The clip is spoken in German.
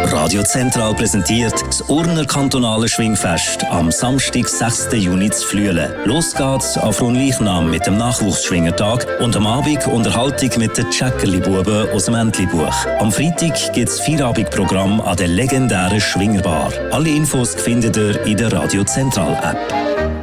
Radio Zentral präsentiert das Urner kantonale Schwingfest am Samstag, 6. Juni zu Flüelen. Los geht's auf Fronleichnam mit dem Nachwuchsschwingertag und am Abend Unterhaltung mit den Tschäckerli-Buben aus dem Entli-Buch. Am Freitag gibt's Feierabendprogramm an der legendären Schwingerbar. Alle Infos findet ihr in der Radio Zentral App.